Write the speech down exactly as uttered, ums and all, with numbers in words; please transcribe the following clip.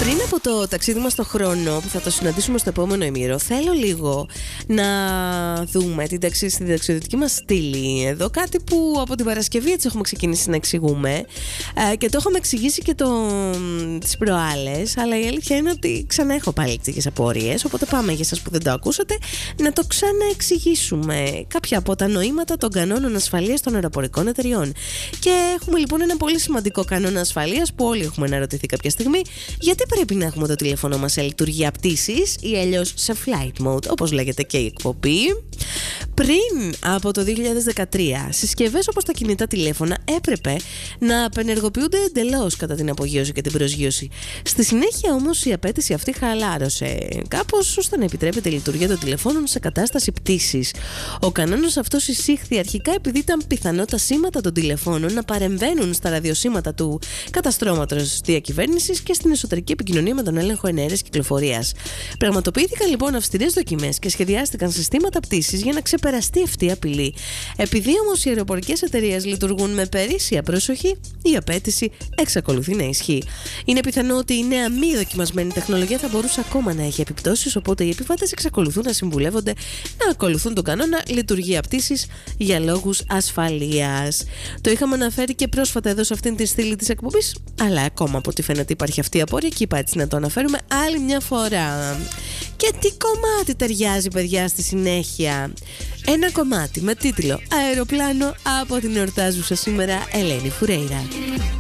Πριν από το ταξίδι μας στον χρόνο που θα το συναντήσουμε στο επόμενο ημίρο, θέλω λίγο να δούμε την ταξί, στη ταξιδιωτική μας στήλη. Εδώ κάτι που από την Παρασκευή έτσι έχουμε ξεκινήσει να εξηγούμε ε, και το έχουμε εξηγήσει και το, τις προάλλες, αλλά η αλήθεια είναι ότι ξανά έχω πάλι τέτοιες απορίες, οπότε πάμε για σας που δεν το ακούσατε να το ξαναεξηγήσουμε κάποια από τα νοήματα των κανόνων ασφαλείας των αεροπορικών εταιριών. Και έχουμε λοιπόν ένα πολύ σημαντικό κανόνα ασφαλείας που όλοι έχουμε αναρωτηθεί κάποια στιγμή, γιατί πρέπει να έχουμε το τηλέφωνο μας σε λειτουργία πτήσης ή αλλιώς σε flight mode, όπως λέγεται και η εκπομπή. Πριν από το δύο χιλιάδες δεκατρία, συσκευές όπως τα κινητά τηλέφωνα έπρεπε να απενεργοποιούνται εντελώς κατά την απογείωση και την προσγείωση. Στη συνέχεια όμως η απέτηση αυτή χαλάρωσε κάπως ώστε να επιτρέπεται η λειτουργία των τηλεφώνων σε κατάσταση πτήσης. Ο κανόνας αυτός εισήχθη αρχικά επειδή ήταν πιθανό τα σήματα των τηλεφώνων να παρεμβαίνουν στα ραδιοσήματα του καταστρώματος διακυβέρνησης και στην εσωτερική επικοινωνία με τον έλεγχο εναέρειας κυκλοφορίας. Πραγματοποιήθηκαν λοιπόν αυστηρές δοκιμές και σχεδιάστηκαν συστήματα πτήσης για να ξεπεραστεί αυτή η απειλή. Επειδή όμως οι αεροπορικές εταιρείες λειτουργούν με περίσσια προσοχή, η απέτηση εξακολουθεί να ισχύει. Είναι πιθανό ότι η νέα μη δοκιμασμένη τεχνολογία θα μπορούσε ακόμα να έχει επιπτώσεις, οπότε οι επιβάτες εξακολουθούν να συμβουλεύονται να ακολουθούν τον κανόνα λειτουργία πτήσης για λόγους ασφαλείας. Το είχαμε αναφέρει και πρόσφατα εδώ σε αυτήν τη στήλη της εκπομπής, αλλά ακόμα από ό,τι φαίνεται υπάρχει αυτή η απόρρεια και είπα έτσι να το αναφέρουμε άλλη μια φορά. Και τι κομμάτι ταιριάζει, παιδιά, στη συνέχεια? Ένα κομμάτι με τίτλο «Αεροπλάνο» από την εορτάζουσα σήμερα Ελένη Φουρέιρα.